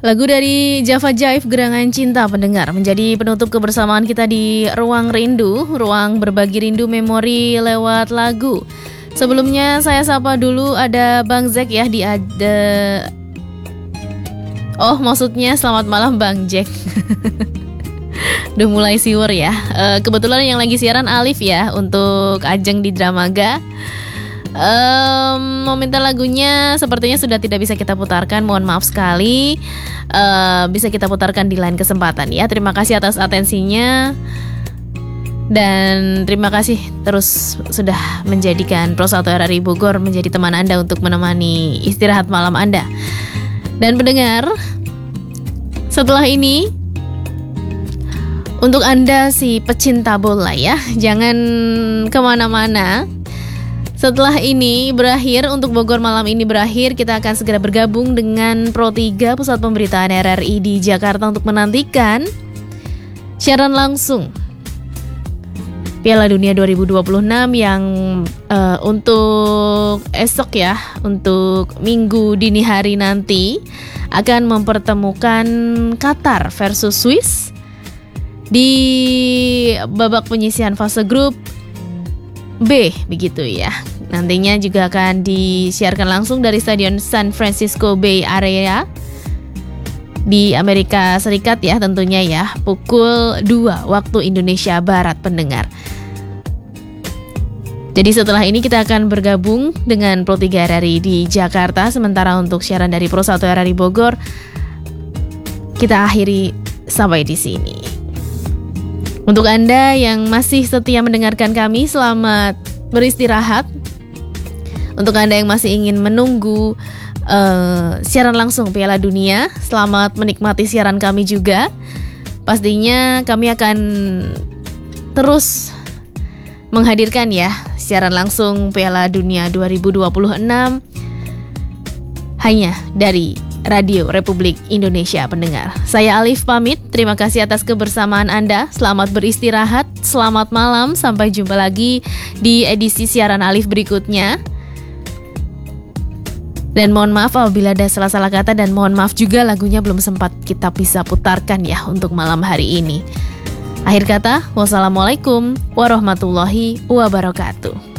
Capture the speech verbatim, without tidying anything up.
Lagu dari Java Jive, Gerangan Cinta pendengar, menjadi penutup kebersamaan kita di Ruang Rindu, ruang berbagi rindu memori lewat lagu. Sebelumnya saya sapa dulu ada Bang Jack ya di ada. Oh, maksudnya selamat malam Bang Jack. Udah mulai siwer ya. E, kebetulan yang lagi siaran Alif ya untuk Ajeng di Dramaga. Um, mau minta lagunya sepertinya sudah tidak bisa kita putarkan, mohon maaf sekali. uh, Bisa kita putarkan di lain kesempatan ya. Terima kasih atas atensinya. Dan terima kasih terus sudah menjadikan Pro satu R R I Bogor menjadi teman Anda untuk menemani istirahat malam Anda. Dan pendengar, setelah ini untuk Anda si pecinta bola ya, jangan kemana-mana. Setelah ini berakhir, untuk Bogor malam ini berakhir, kita akan segera bergabung dengan Pro tiga Pusat Pemberitaan R R I di Jakarta untuk menantikan siaran langsung Piala Dunia dua ribu dua puluh enam yang uh, untuk esok ya, untuk minggu dini hari nanti akan mempertemukan Qatar versus Swiss di babak penyisihan fase grup B begitu ya. Nantinya juga akan disiarkan langsung dari Stadion San Francisco Bay Area di Amerika Serikat ya tentunya ya, pukul dua waktu Indonesia Barat pendengar. Jadi setelah ini kita akan bergabung dengan Pro tiga R R I di Jakarta, sementara untuk siaran dari Pro satu R R I Bogor kita akhiri sampai di sini. Untuk Anda yang masih setia mendengarkan kami, selamat beristirahat. Untuk Anda yang masih ingin menunggu uh, siaran langsung Piala Dunia, selamat menikmati siaran kami juga. Pastinya kami akan terus menghadirkan ya siaran langsung Piala Dunia dua ribu dua puluh enam hanya dari Radio Republik Indonesia pendengar. Saya Alif pamit, terima kasih atas kebersamaan Anda. Selamat beristirahat, selamat malam, sampai jumpa lagi di edisi siaran Alif berikutnya. Dan mohon maaf apabila ada salah-salah kata, dan mohon maaf juga lagunya belum sempat kita bisa putarkan ya untuk malam hari ini. Akhir kata, wassalamualaikum warahmatullahi wabarakatuh.